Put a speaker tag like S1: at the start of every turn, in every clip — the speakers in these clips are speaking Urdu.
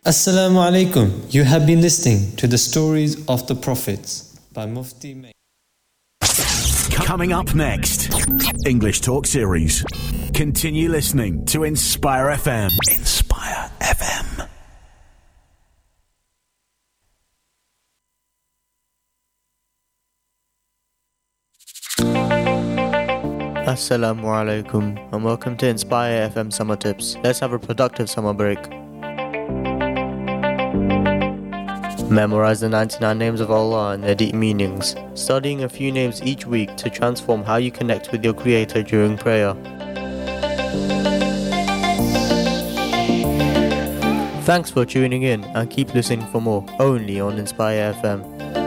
S1: Assalamu alaikum. You have been listening to the stories of the prophets by Mufti May.
S2: Coming up next, English Talk Series. Continue listening to Inspire FM. Inspire FM.
S3: Assalamu alaikum and welcome to Inspire FM Summer Tips. Let's have a productive summer break. Memorize the 99 names of Allah and their deep meanings, studying a few names each week to transform how you connect with your Creator during prayer. Thanks for tuning in and keep listening for more, only on Inspire FM.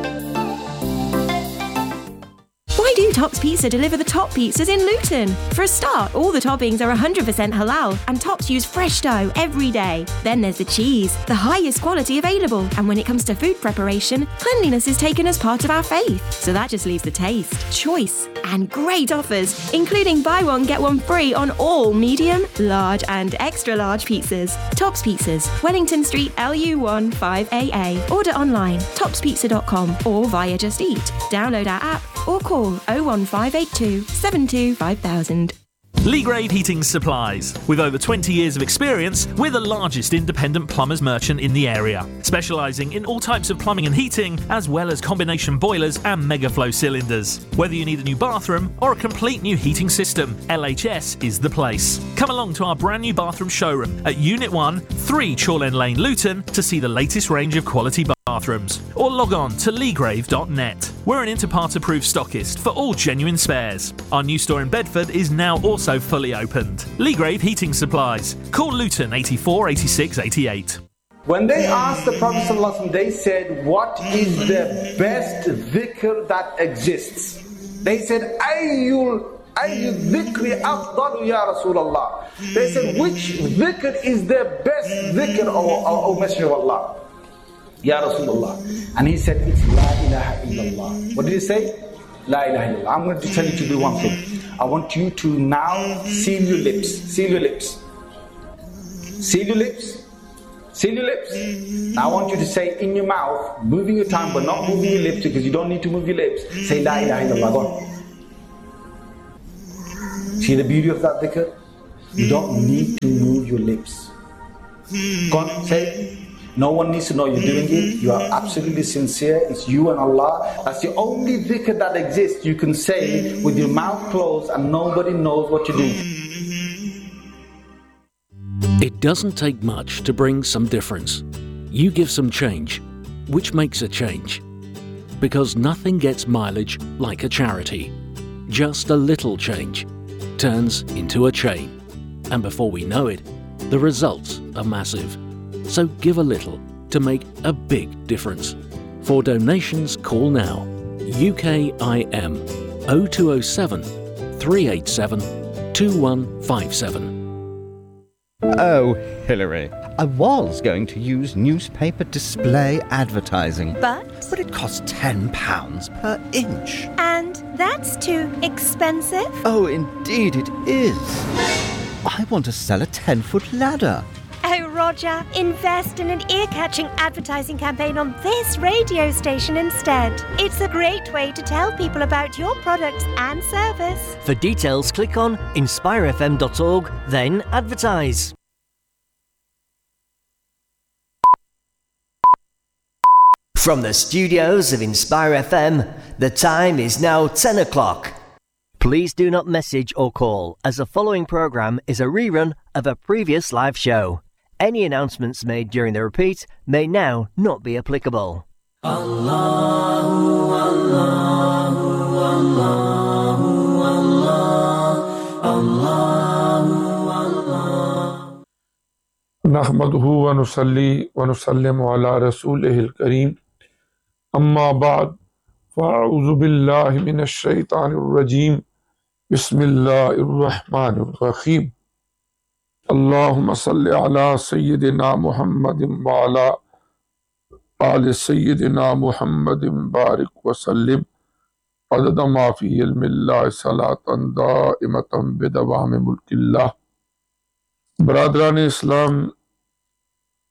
S4: Why do Tops Pizza deliver the top pizzas in Luton? For a start, all the toppings are 100% halal and Tops use fresh dough every day. Then there's the cheese, the highest quality available. And when it comes to food preparation, cleanliness is taken as part of our faith. So that just leaves the taste, choice, and great offers, including buy one, get one free on all medium, large, and extra large pizzas. Tops Pizzas, Wellington Street, LU1 5AA. Order online, topspizza.com or via Just Eat. Download our app or call 01582 72 5000.
S5: Legrave Heating Supplies. With over 20 years of experience, we're the largest independent plumbers merchant in the area, specialising in all types of plumbing and heating, as well as combination boilers and megaflow cylinders. Whether you need a new bathroom or a complete new heating system, LHS is the place. Come along to our brand new bathroom showroom at Unit 1, 3 Chorlend Lane, Luton, to see the latest range of quality bathrooms, or log on to legrave.net. We're an Interpart approved stockist for all genuine spares. Our new store in Bedford is now also fully opened. Legrave Heating Supplies. Call Luton 84 86 88.
S6: When they asked the Prophet ﷺ, they said, what is the best dhikr that exists? They said, Ayyul dhikri afdalu ya Rasulullah. They said, which dhikr is the best dhikr, O Messenger of Allah? Ya Rasulullah. And he said, it's La ilaha illallah. What did he say? La ilaha illallah. I'm going to tell you to do one thing. I want you to now seal your lips. Seal your lips. Seal your lips. Seal your lips. Now I want you to say in your mouth, moving your tongue but not moving your lips, because you don't need to move your lips. Say La ilaha illallah. Go on. See the beauty of that dhikr? You don't need to move your lips. Go on, say it. No one needs to know you're doing it. You are absolutely sincere. It's you and Allah. That's the only dhikr that exists. You can say with your mouth closed and nobody knows what you're doing.
S7: It doesn't take much to bring some difference. You give some change, which makes a change. Because nothing gets mileage like a charity. Just a little change turns into a chain. And before we know it, the results are massive. So give a little to make a big difference. For donations, call now. UKIM 0207 387 2157.
S8: Oh, Hilary, I was going to use newspaper display advertising. But it costs £10 per inch.
S9: And that's too expensive?
S8: Oh, indeed it is. I want to sell a 10-foot ladder.
S9: Oh, Roger, invest in an ear-catching advertising campaign on this radio station instead. It's a great way to tell people about your products and service.
S10: For details, click on inspirefm.org, then advertise. From the studios of Inspire FM, the time is now 10 o'clock. Please do not message or call, as the following programme is a rerun of a previous live show. Any announcements made during the repeat may now not be applicable.
S11: Allahu, Allahu, Allahu, Allahu, Allahu.
S12: नहमदुहु व नुसल्ली व नुसल्लिमु अला रसूलिहिल करीम अम्मा बाद फ़अऊज़ु बिल्लाहि मिनश शैतानिर रजीम बिस्मिल्लाहिर रहमानिर रहीम अल्लाहुम्मा सल्लि अला सय्यिदिना मुहम्मदिन व अला आलि सय्यिदिना मुहम्मदिन बारिक व सल्लिम अदद मा फ़ी इल्मिल्लाह सलातन दाइमतन बिदवाम मुल्किल्लाह। बरादरान इस्लाम,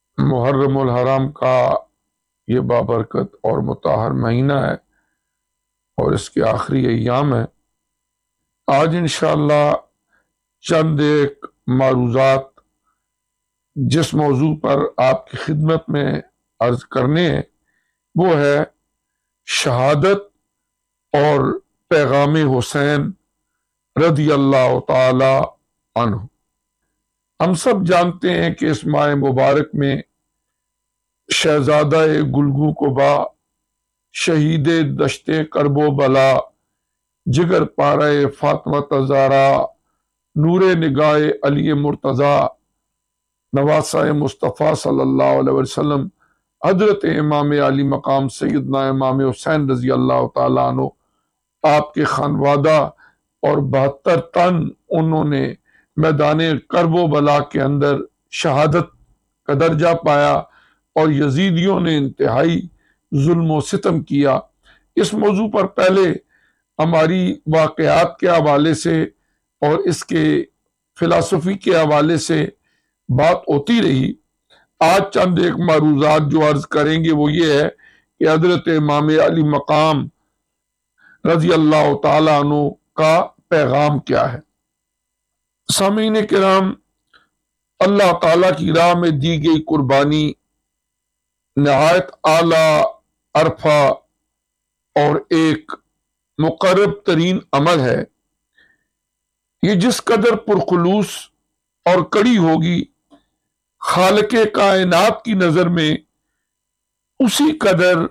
S12: محرم الحرام کا یہ بابرکت اور مطہر مہینہ ہے اور اس کے آخری ایام ہے۔ آج انشاءاللہ چند ایک معروضات جس موضوع پر آپ کی خدمت میں عرض کرنے ہیں وہ ہے شہادت اور پیغام حسین رضی اللہ تعالی عنہ۔ ہم سب جانتے ہیں کہ اس ماہ مبارک میں شہزادہ گلگوں قبا، شہید دشت کرب و بلا، جگر پارہ فاطمہ زہرا، نور نگاہ علی مرتضی، نواسہ مصطفیٰ صلی اللہ علیہ وسلم، حضرت امام علی مقام سیدنا امام حسین رضی اللہ تعالیٰ عنہ، آپ کے خانوادہ اور 72 تن انہوں نے میدان کرب و بلا کے اندر شہادت کا درجہ پایا اور یزیدیوں نے انتہائی ظلم و ستم کیا۔ اس موضوع پر پہلے ہماری واقعات کے حوالے سے اور اس کے فلسفی کے حوالے سے بات ہوتی رہی۔ آج چند ایک معروضات جو عرض کریں گے وہ یہ ہے کہ حضرت امام علی مقام رضی اللہ تعالیٰ عنہ کا پیغام کیا ہے۔ سامعین کرام، اللہ تعالیٰ کی راہ میں دی گئی قربانی نہایت اعلیٰ، عرفہ اور ایک مقرب ترین عمل ہے۔ یہ جس قدر پرخلوص اور کڑی ہوگی خالق کائنات کی نظر میں اسی قدر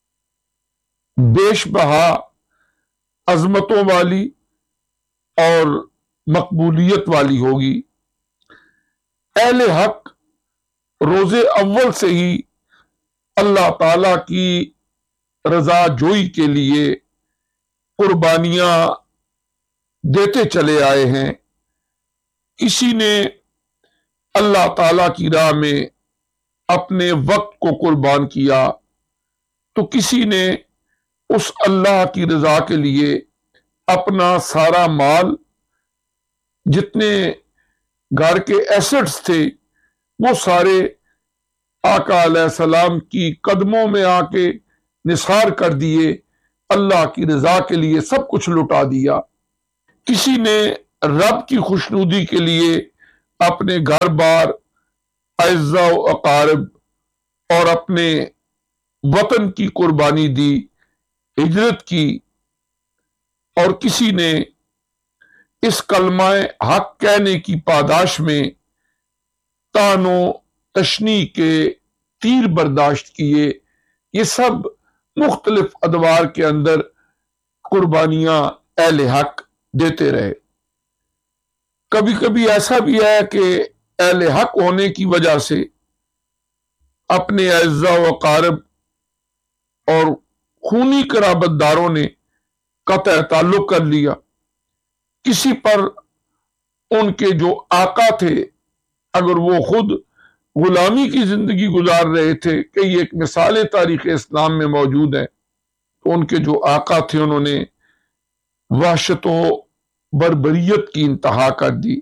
S12: بیش بہا، عظمتوں والی اور مقبولیت والی ہوگی۔ اہل حق روز اول سے ہی اللہ تعالی کی رضا جوئی کے لیے قربانیاں دیتے چلے آئے ہیں۔ کسی نے اللہ تعالی کی راہ میں اپنے وقت کو قربان کیا تو کسی نے اس اللہ کی رضا کے لیے اپنا سارا مال، جتنے گھر کے ایسٹس تھے وہ سارے آقا علیہ السلام کی قدموں میں آ کے نثار کر دیے، اللہ کی رضا کے لیے سب کچھ لٹا دیا۔ کسی نے رب کی خوشنودی کے لیے اپنے گھر بار، اعزاء و اقارب اور اپنے وطن کی قربانی دی، ہجرت کی، اور کسی نے اس کلمہ حق کہنے کی پاداش میں طعن و تشنیع کے تیر برداشت کیے۔ یہ سب مختلف ادوار کے اندر قربانیاں اہل حق دیتے رہے۔ کبھی کبھی ایسا بھی ہے کہ اہل حق ہونے کی وجہ سے اپنے اعزاء و اقارب اور خونی قرابت داروں نے قطع تعلق کر لیا۔ کسی پر ان کے جو آقا تھے، اگر وہ خود غلامی کی زندگی گزار رہے تھے، کئی ایک مثالیں تاریخ اسلام میں موجود ہیں، تو ان کے جو آقا تھے انہوں نے وحشت و بربریت کی انتہا کر دی۔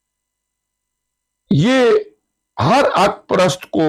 S12: یہ ہر حق پرست کو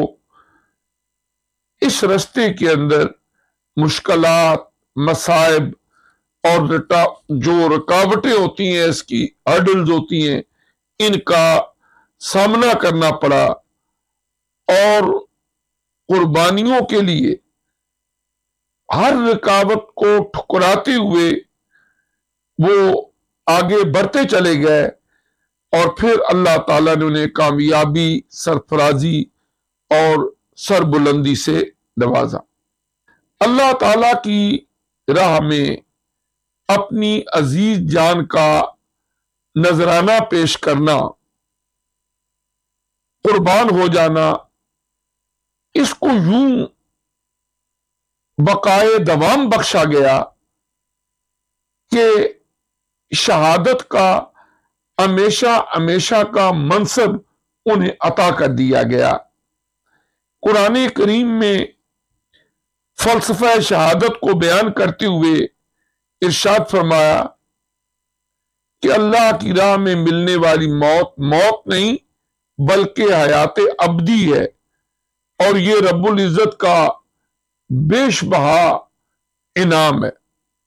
S12: اس رستے کے اندر مشکلات، مصائب اور جو رکاوٹیں ہوتی ہیں، اس کی ہرڈلز ہوتی ہیں، ان کا سامنا کرنا پڑا، اور قربانیوں کے لیے ہر رکاوٹ کو ٹھکراتے ہوئے وہ آگے بڑھتے چلے گئے، اور پھر اللہ تعالیٰ نے انہیں کامیابی، سرفرازی اور سربلندی سے نوازا۔ اللہ تعالیٰ کی راہ میں اپنی عزیز جان کا نذرانہ پیش کرنا، قربان ہو جانا، اس کو یوں بقائے دوام بخشا گیا کہ شہادت کا ہمیشہ ہمیشہ کا منصب انہیں عطا کر دیا گیا۔ قرآن کریم میں فلسفہ شہادت کو بیان کرتے ہوئے ارشاد فرمایا کہ اللہ کی راہ میں ملنے والی موت موت نہیں بلکہ حیات ابدی ہے، اور یہ رب العزت کا بیش بہا انعام ہے۔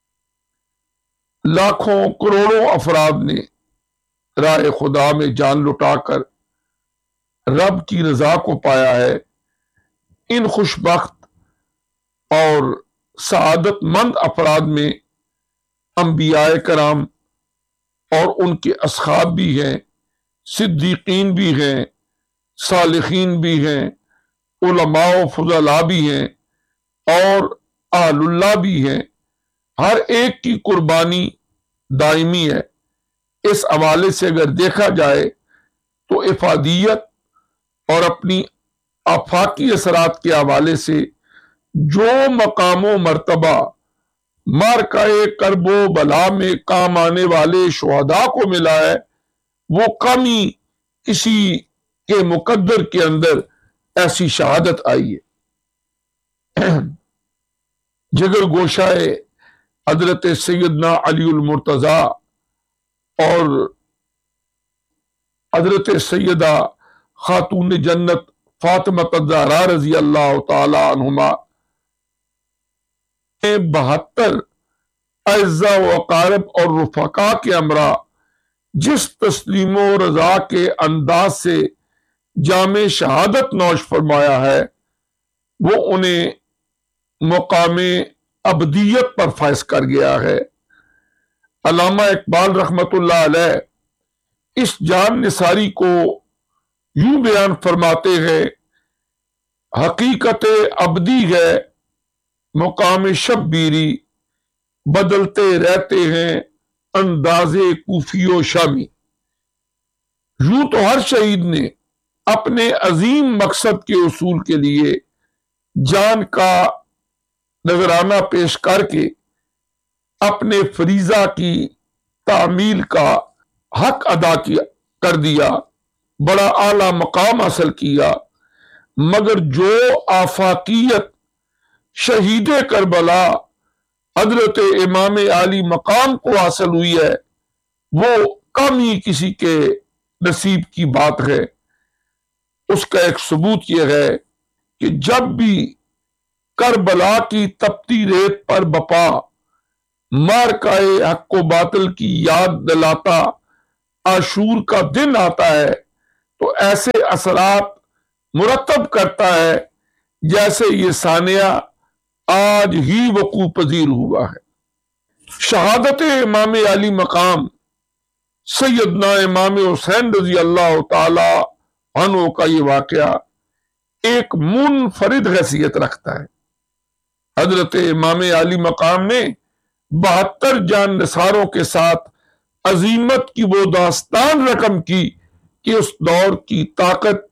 S12: لاکھوں کروڑوں افراد نے راہ خدا میں جان لٹا کر رب کی رضا کو پایا ہے۔ ان خوش بخت اور سعادت مند افراد میں انبیاء کرام اور ان کے اصحاب بھی ہیں، صدیقین بھی ہیں، صالحین بھی ہیں، علماء و فضلاء بھی ہیں اور اہل اللہ بھی ہیں۔ ہر ایک کی قربانی دائمی ہے۔ اس حوالے سے اگر دیکھا جائے تو افادیت اور اپنی آفاقی اثرات کے حوالے سے جو مقام و مرتبہ معرکہ کرب و بلا میں کام آنے والے شہداء کو ملا ہے، وہ کم ہی کسی کے مقدر کے اندر ایسی شہادت آئی ہے۔ جگر گوشہ حضرت سیدنا علی المرتضی اور حضرت سیدہ خاتون جنت فاطمہ الزہرا رضی اللہ تعالی عنہما 72 اعزاء و اقارب اور رفقا کے امراء جس تسلیم و رضا کے انداز سے جام شہادت نوش فرمایا ہے، وہ انہیں مقام ابدیت پر فائز کر گیا ہے۔ علامہ اقبال رحمت اللہ علیہ اس جان نثاری کو یوں بیان فرماتے ہیں: حقیقت ابدی ہے مقام شبیری، بدلتے رہتے ہیں انداز کوفی و شامی۔ یوں تو ہر شہید نے اپنے عظیم مقصد کے حصول کے لیے جان کا نذرانہ پیش کر کے اپنے فریضہ کی تعمیل کا حق ادا کر دیا، بڑا اعلیٰ مقام حاصل کیا، مگر جو آفاقیت شہید کربلا حضرت امام عالی مقام کو حاصل ہوئی ہے، وہ کم ہی کسی کے نصیب کی بات ہے۔ اس کا ایک ثبوت یہ ہے کہ جب بھی کربلا کی تپتی ریت پر بپا معرکہ حق و باطل کی یاد دلاتا عاشور کا دن آتا ہے تو ایسے اثرات مرتب کرتا ہے جیسے یہ سانحہ آج ہی وقوع پذیر ہوا ہے۔ شہادت امام علی مقام سیدنا امام حسین رضی اللہ تعالی عنہ کا یہ واقعہ ایک منفرد حیثیت رکھتا ہے۔ حضرت امام علی مقام نے 72 جان نثاروں کے ساتھ عظیمت کی وہ داستان رقم کی کہ اس دور کی طاقت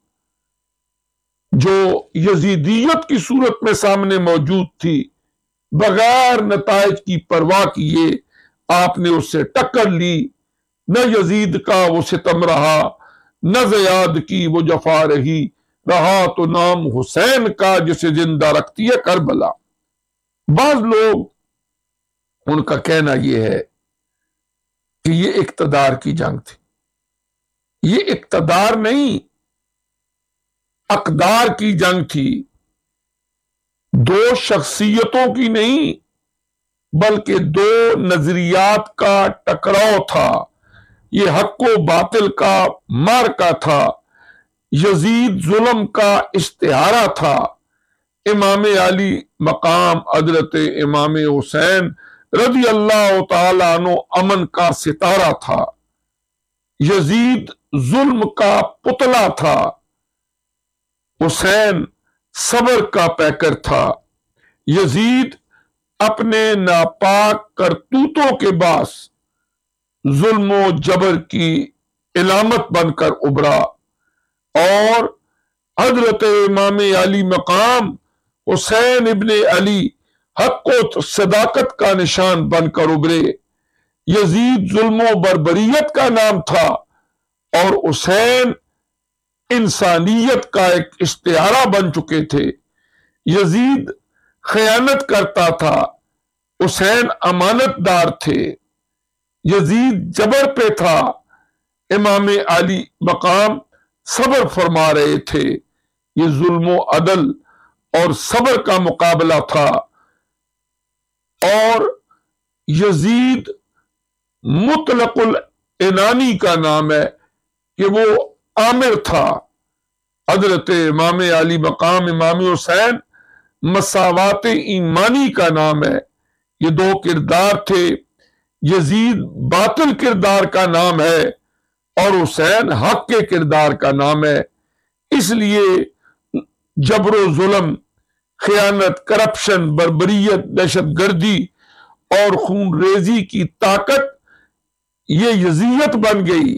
S12: جو یزیدیت کی صورت میں سامنے موجود تھی، بغیر نتائج کی پرواہ کیے آپ نے اس سے ٹکر لی۔ نہ یزید کا وہ ستم رہا، نہ زیاد کی وہ جفا رہی، رہا تو نام حسین کا جسے زندہ رکھتی ہے کربلا۔ بعض لوگ ان کا کہنا یہ ہے کہ یہ اقتدار کی جنگ تھی۔ یہ اقتدار نہیں، اقدار کی جنگ تھی۔ دو شخصیتوں کی نہیں بلکہ دو نظریات کا ٹکراؤ تھا۔ یہ حق و باطل کا معرکہ تھا، یزید ظلم کا استعارہ تھا، امام علی مقام حضرت امام حسین رضی اللہ تعالی عنہ امن کا ستارہ تھا، یزید ظلم کا پتلا تھا، حسین صبر کا پیکر تھا۔ یزید اپنے ناپاک کرتوتوں کے باعث ظلم و جبر کی علامت بن کر ابھرا، اور حضرت امام علی مقام حسین ابن علی حق و صداقت کا نشان بن کر ابھرے۔ یزید ظلم و بربریت کا نام تھا اور حسین انسانیت کا ایک استعارہ بن چکے تھے۔ یزید خیانت کرتا تھا، حسین امانت دار تھے۔ یزید جبر پہ تھا، امام علی مقام صبر فرما رہے تھے۔ یہ ظلم و عدل اور صبر کا مقابلہ تھا، اور یزید مطلق العنانی کا نام ہے کہ وہ آمر تھا۔ حضرت امام علی مقام امام حسین مساوات ایمانی کا نام ہے۔ یہ دو کردار تھے، یزید باطل کردار کا نام ہے اور حسین حق کے کردار کا نام ہے۔ اس لیے جبر و ظلم، خیانت، کرپشن، بربریت، دہشت گردی اور خون ریزی کی طاقت یہ یزیت بن گئی،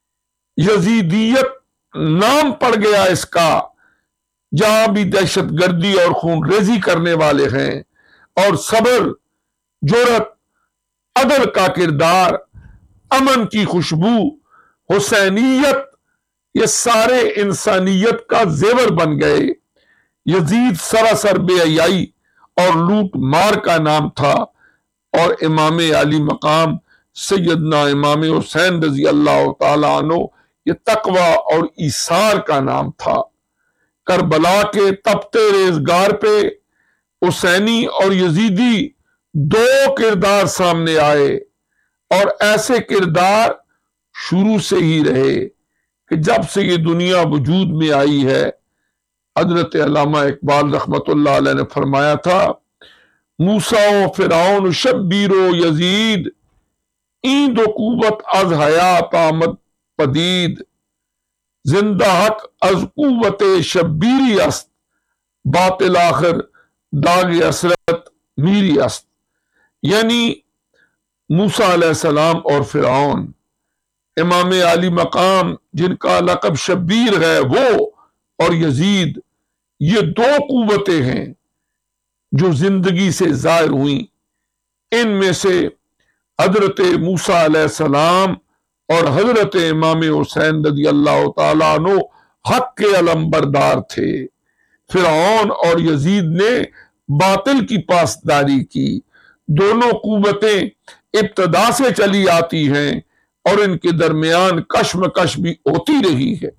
S12: یزیدیت نام پڑ گیا اس کا، جہاں بھی دہشت گردی اور خون ریزی کرنے والے ہیں، اور صبر، جرأت، عدل کا کردار، امن کی خوشبو، حسینیت، یہ سارے انسانیت کا زیور بن گئے۔ یزید سراسر بے حیائی اور لوٹ مار کا نام تھا، اور امام علی مقام سیدنا امام حسین رضی اللہ تعالی عنہ یہ تقوی اور ایثار کا نام تھا۔ کربلا کے تپتے ریزگار پہ حسینی اور یزیدی دو کردار سامنے آئے، اور ایسے کردار شروع سے ہی رہے کہ جب سے یہ دنیا وجود میں آئی ہے۔ حضرت علامہ اقبال رحمت اللہ علیہ نے فرمایا تھا، موسیٰ و فرعون شبیر و یزید، این دو قوت از حیات آمد پدید، زندہ حق از قوت شبیری است، باطل آخر داغ اسرت میری است۔ یعنی موسیٰ علیہ السلام اور فرعون، امام علی مقام جن کا لقب شبیر ہے وہ، اور یزید، یہ دو قوتیں ہیں جو زندگی سے ظاہر ہوئیں۔ ان میں سے حضرت موسیٰ علیہ السلام اور حضرت امام حسین رضی اللہ تعالیٰ عنہ حق کے علمبردار تھے۔ فرعون اور یزید نے باطل کی پاسداری کی۔ دونوں قوتیں ابتدا سے چلی آتی ہیں اور ان کے درمیان کشمکش بھی ہوتی رہی ہے۔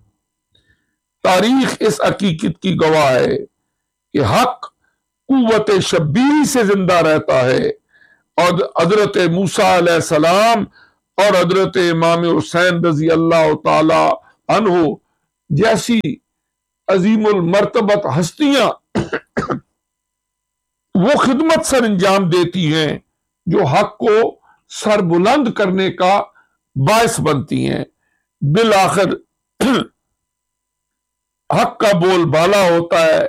S12: تاریخ اس حقیقت کی گواہ ہے کہ حق قوت شبیری سے زندہ رہتا ہے، اور حضرت موسیٰ علیہ السلام اور حضرت امام حسین رضی اللہ تعالی عنہ جیسی عظیم المرتبت ہستیاں وہ خدمت سر انجام دیتی ہیں جو حق کو سر بلند کرنے کا باعث بنتی ہیں۔ بالآخر حق کا بول بالا ہوتا ہے،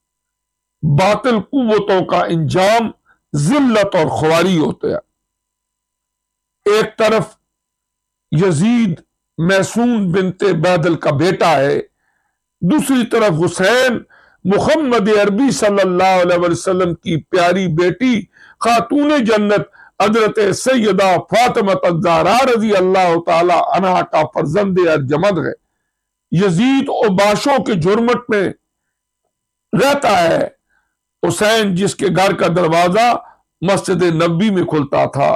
S12: باطل قوتوں کا انجام ذلت اور خواری ہوتا ہے۔ ایک طرف یزید میسون بنت بیدل کا بیٹا ہے، دوسری طرف حسین محمد عربی صلی اللہ علیہ وسلم کی پیاری بیٹی خاتون جنت حضرت سیدہ فاطمہ الزہرا رضی اللہ تعالی عنہا کا فرزند ارجمند ہے۔ یزید اوباشوں کے جھرمٹ میں رہتا ہے۔ حسین جس کے گھر کا دروازہ مسجد نبوی میں کھلتا تھا،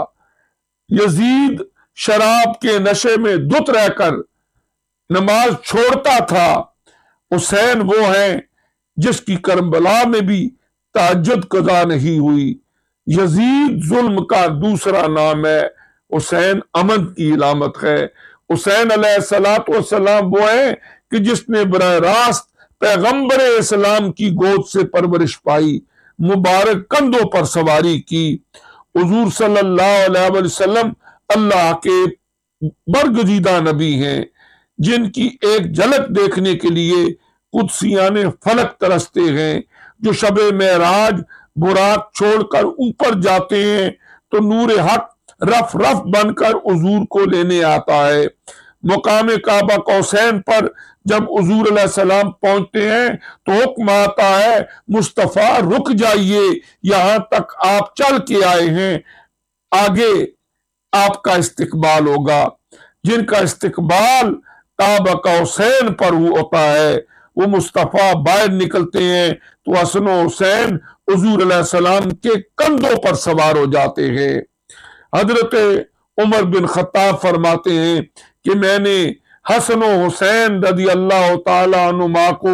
S12: یزید شراب کے نشے میں دھت رہ کر نماز چھوڑتا تھا۔ حسین وہ ہیں جس کی کربلا میں بھی تہجد قضا نہیں ہوئی۔ یزید ظلم کا دوسرا نام ہے، حسین امن کی علامت ہے۔ حسین علیہ السلام وہ ہیں کہ جس نے براہ راست پیغمبر اسلام کی گود سے پرورش پائی، مبارک کندھوں پر سواری کی۔ حضور صلی اللہ علیہ وسلم اللہ کے برگزیدہ نبی ہیں جن کی ایک جھلک دیکھنے کے لیے قدسیان فلک ترستے ہیں۔ جو شب معراج براق چھوڑ کر اوپر جاتے ہیں تو نور حق رف رف بن کر حضور کو لینے آتا ہے۔ مقام کعبہ قوسین پر جب حضور علیہ السلام پہنچتے ہیں تو حکم آتا ہے مصطفیٰ رک جائیے، یہاں تک آپ چل کے آئے ہیں، آگے آپ کا استقبال ہوگا۔ جن کا استقبال کعبہ قوسین پر ہوتا ہے وہ مصطفیٰ باہر نکلتے ہیں تو حسن و حسین حضور علیہ السلام کے کندھوں پر سوار ہو جاتے ہیں۔ حضرت عمر بن خطاب فرماتے ہیں کہ میں نے حسن و حسین رضی اللہ تعالی عنہما کو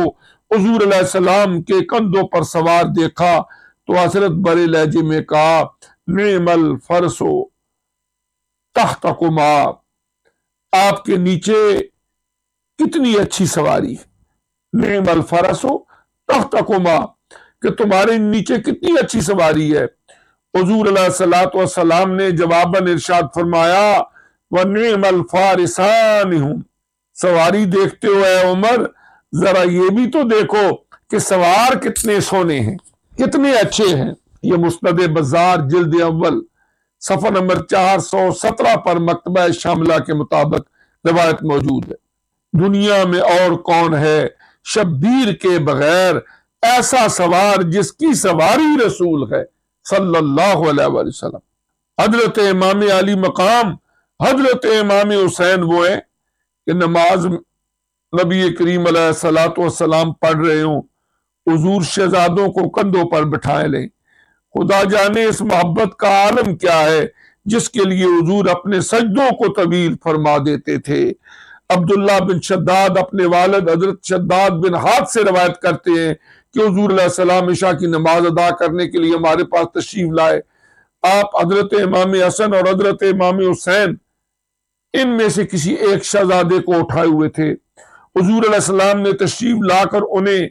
S12: حضور علیہ السلام کے کندھوں پر سوار دیکھا تو حضرت بڑے لہجے میں کہا نعم الفرس تحتکما، آپ کے نیچے کتنی اچھی سواری ہے، نعم الفرس تحتکما، کہ تمہارے نیچے کتنی اچھی سواری ہے۔ حضور علیہ الصلوۃ والسلام نے جواباً ارشاد فرمایا وَنِعْمَ الْفَارِسَانِ هُمْ، سواری دیکھتے ہو اے عمر، ذرا یہ بھی تو دیکھو کہ سوار کتنے سونے ہیں، کتنے اچھے ہیں۔ یہ مسند بزار جلد اول صفحہ نمبر 417 پر مکتبہ شاملہ کے مطابق روایت موجود ہے۔ دنیا میں اور کون ہے شبیر کے بغیر ایسا سوار جس کی سواری رسول ہے صلی اللہ علیہ وآلہ وسلم۔ حضرت امام علی مقام حضرت امام حسین وہ ہیں کہ نماز نبی کریم علیہ الصلوۃ والسلام پڑھ رہے ہوں، حضور شہزادوں کو کندھوں پر بٹھائے لیں۔ خدا جانے اس محبت کا عالم کیا ہے جس کے لیے حضور اپنے سجدوں کو طویل فرما دیتے تھے۔ عبداللہ بن شداد اپنے والد حضرت شداد بن ہاتھ سے روایت کرتے ہیں کہ حضور علیہ السلام عشاء کی نماز ادا کرنے کے لیے ہمارے پاس تشریف لائے۔ آپ حضرت امام حسن اور حضرت امام حسین ان میں سے کسی ایک شہزادے کو اٹھائے ہوئے تھے۔ حضور علیہ السلام نے تشریف لا کر انہیں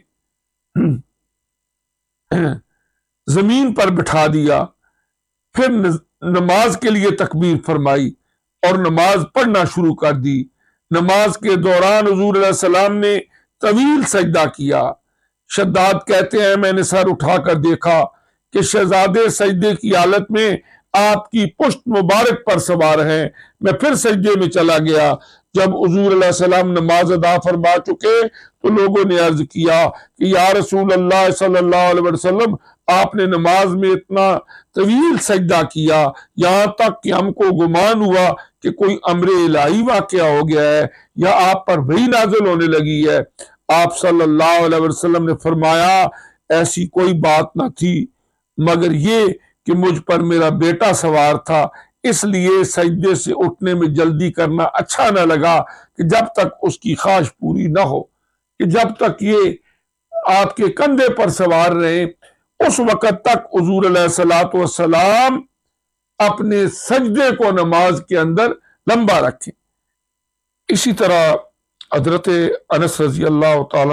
S12: زمین پر بٹھا دیا، پھر نماز کے لیے تکبیر فرمائی اور نماز پڑھنا شروع کر دی۔ نماز کے دوران حضور علیہ السلام نے طویل سجدہ کیا۔ شداد کہتے ہیں میں نے سر اٹھا کر دیکھا کہ شہزادے سجدے کی حالت میں آپ کی پشت مبارک پر سوار ہیں۔ میں پھر سجدے میں چلا گیا۔ جب حضور علیہ السلام نماز ادا فرما چکے تو لوگوں نے عرض کیا کہ یا رسول اللہ صلی اللہ علیہ وسلم، آپ نے نماز میں اتنا طویل سجدہ کیا یہاں تک کہ ہم کو گمان ہوا کہ کوئی امر الہی واقعہ ہو گیا ہے یا آپ پر وحی نازل ہونے لگی ہے۔ آپ صلی اللہ علیہ وسلم نے فرمایا ایسی کوئی بات نہ تھی مگر یہ کہ مجھ پر میرا بیٹا سوار تھا، اس لیے سجدے سے اٹھنے میں جلدی کرنا اچھا نہ لگا کہ جب تک اس کی خواہش پوری نہ ہو، کہ جب تک یہ آپ کے کندھے پر سوار رہے اس وقت تک حضور علیہ الصلوۃ والسلام اپنے سجدے کو نماز کے اندر لمبا رکھیں۔ اسی طرح حضرت انس رضی اللہ تعالیٰ